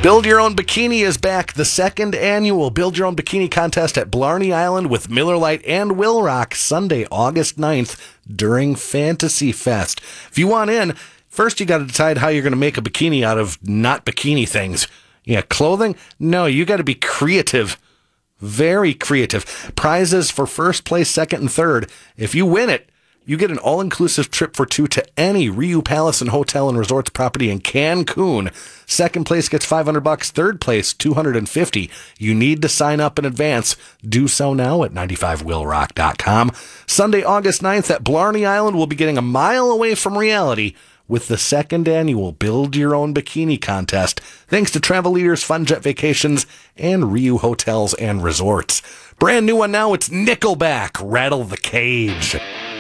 Build Your Own Bikini is back. The second annual Build Your Own Bikini contest at Blarney Island with Miller Lite and Will Rock Sunday, August 9th during Fantasy Fest. If you want in, first you got to decide how you're going to make a bikini out of not bikini things. Yeah, clothing? No, you got to be creative. Very creative. Prizes for first place, second, and third. If you win it, you get an all-inclusive trip for two to any Riu Palace and Hotel and Resorts property in Cancun. Second place gets $500. Third place, $250. You need to sign up in advance. Do so now at 95willrock.com. Sunday, August 9th at Blarney Island, we'll be getting a mile away from reality with the second annual Build Your Own Bikini contest, thanks to Travel Leaders, Fun Jet Vacations, and Riu Hotels and Resorts. Brand new one now, it's Nickelback, Rattle the Cage.